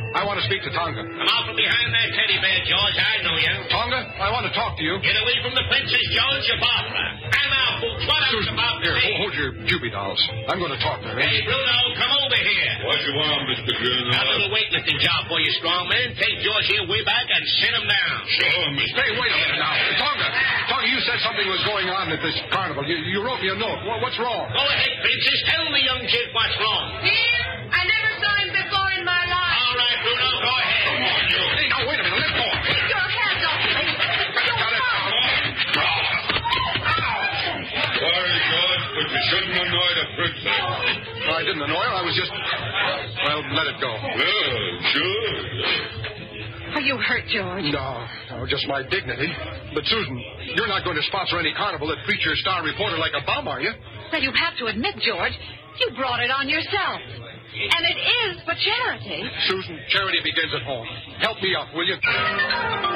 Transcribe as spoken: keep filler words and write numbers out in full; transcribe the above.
I want to speak to Tonga. Come out from behind that teddy bear, George. I know you. Tonga, I want to talk to you. Get away from the princess, George, your Barbara. And now, folks, what else Susan, about here, me? hold, hold your Juby dolls. I'm going to talk to her. Hey, Bruno, come over here. What you want, Mister Green? A little weightlifting job for you, strong man. Take George here way back and send him down. Sure, Mister Hey, wait a minute now. Tonga, Tonga, you said something was going on at this carnival. You, you wrote me a note. What, what's wrong? Go ahead, princess. Tell the young kid what's wrong. Here? I never saw him before in my life. All right, Bruno, go ahead. Come on, you. Hey, now, wait a minute. Let go. Take your hands off me. Don't Got it. fall. Sorry, George, but you shouldn't annoy the princess. No, I didn't annoy her. I was just... Well, let it go. Well, sure. Are you hurt, George? No, no, just my dignity. But, Susan, you're not going to sponsor any carnival that features star reporter like a bum, are you? Well, you have to admit, George, you brought it on yourself. And it is for charity. Susan, charity begins at home. Help me up, will you?